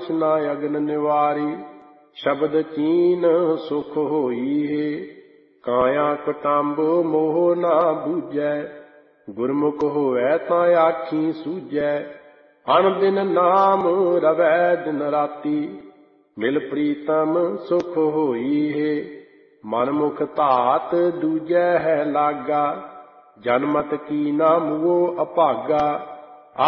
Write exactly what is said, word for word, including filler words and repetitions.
ਤ੍ਰਿਸ਼ਨਾ ਅਗਨ ਨਿਵਾਰੀ। ਸ਼ਬਦ ਚੀਨ ਸੁਖ ਹੋਈ ਹੈ, ਕਾਇਆ ਕਟੰਬ ਮੋਹ ਨਾ ਬੂਝੈ। ਗੁਰਮੁਖ ਹੋਵੈ ਤਾਂ ਆਖੀ ਸੂਝੈ, ਅਣ ਦਿਨ ਨਾਮ ਰਵੈ ਦਿਨ ਰਾਤੀ। ਮਿਲ ਪ੍ਰੀਤਮ ਸੁਖ ਹੋਈ ਹੈ, ਮਨ ਮੁਖ ਧਾਤ ਦੂਜੈ ਹੈ ਲਾਗਾ। ਜਨਮਤ ਕੀ ਨਾ ਮੂਓ ਅਭਾਗਾ,